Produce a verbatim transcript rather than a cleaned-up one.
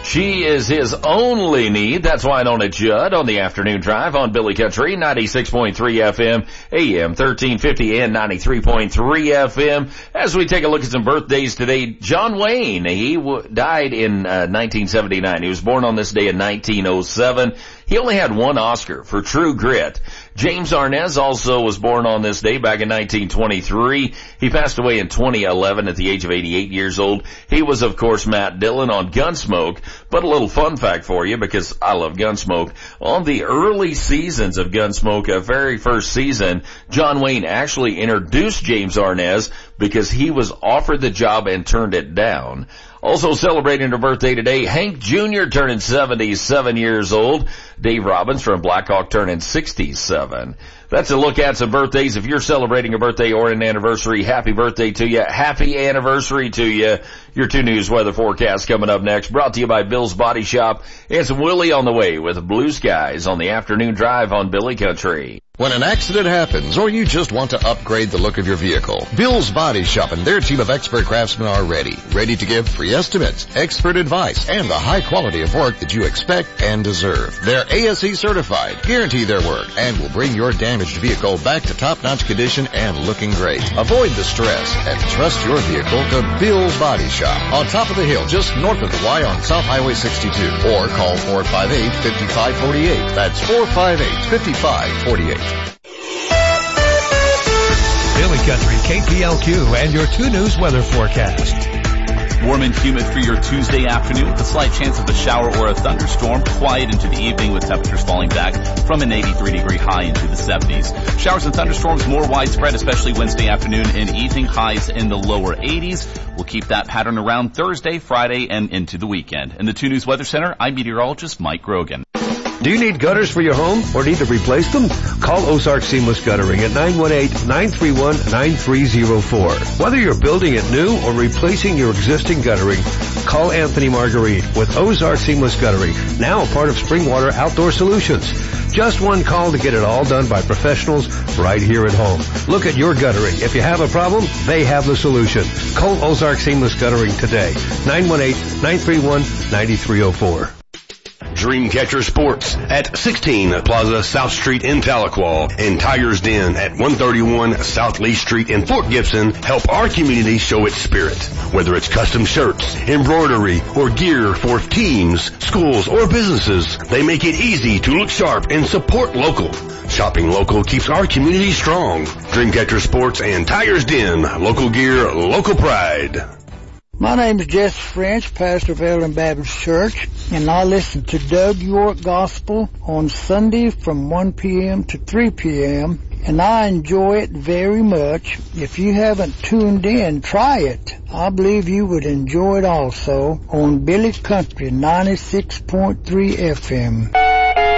She is his only need. That's why I own it, Judd, on the afternoon drive on Billy Country, ninety-six point three F M, A M thirteen fifty and ninety-three point three F M. As we take a look at some birthdays today, John Wayne, he w- died in uh, nineteen seventy-nine. He was born on this day in nineteen oh seven. He only had one Oscar for True Grit. James Arnaz also was born on this day back in nineteen twenty-three. He passed away in twenty eleven at the age of eighty-eight years old. He was, of course, Matt Dillon on Gunsmoke. But a little fun fact for you, because I love Gunsmoke. On the early seasons of Gunsmoke, a very first season, John Wayne actually introduced James Arnaz because he was offered the job and turned it down. Also celebrating a birthday today, Hank Junior turning seventy-seven years old. Dave Robbins from Blackhawk turning sixty-seven. That's a look at some birthdays. If you're celebrating a birthday or an anniversary, happy birthday to you. Happy anniversary to you. Your two news weather forecast coming up next. Brought to you by Bill's Body Shop. And some Willie on the way with Blue Skies on the afternoon drive on Billy Country. When an accident happens or you just want to upgrade the look of your vehicle, Bill's Body Shop and their team of expert craftsmen are ready. Ready to give free estimates, expert advice, and the high quality of work that you expect and deserve. They're A S E certified, guarantee their work, and will bring your damaged vehicle back to top-notch condition and looking great. Avoid the stress and trust your vehicle to Bill's Body Shop on top of the hill just north of the Y on South Highway sixty-two. Or call four five eight, five five four eight. That's four five eight, five five four eight. Billy Country, K P L Q, and your two news weather forecast. Warm and humid for your Tuesday afternoon with a slight chance of a shower or a thunderstorm. Quiet into the evening with temperatures falling back from an eighty-three degree high into the seventies. Showers and thunderstorms more widespread, especially Wednesday afternoon and evening, highs in the lower eighties. We'll keep that pattern around Thursday, Friday, and into the weekend. In the two News Weather Center, I'm meteorologist Mike Grogan. Do you need gutters for your home or need to replace them? Call Ozark Seamless Guttering at nine one eight, nine three one, nine three zero four. Whether you're building it new or replacing your existing guttering, call Anthony Marguerite with Ozark Seamless Guttering, now a part of Springwater Outdoor Solutions. Just one call to get it all done by professionals right here at home. Look at your guttering. If you have a problem, they have the solution. Call Ozark Seamless Guttering today, nine one eight, nine three one, nine three zero four. Dreamcatcher Sports at sixteen Plaza South Street in Tahlequah and Tiger's Den at one thirty-one South Lee Street in Fort Gibson help our community show its spirit. Whether it's custom shirts, embroidery, or gear for teams, schools, or businesses, they make it easy to look sharp and support local. Shopping local keeps our community strong. Dreamcatcher Sports and Tiger's Den. Local gear, local pride. My name is Jesse French, pastor of Ellen Baptist Church, and I listen to Doug York Gospel on Sunday from one p.m. to three p.m., and I enjoy it very much. If you haven't tuned in, try it. I believe you would enjoy it also on Billy Country ninety-six point three F M.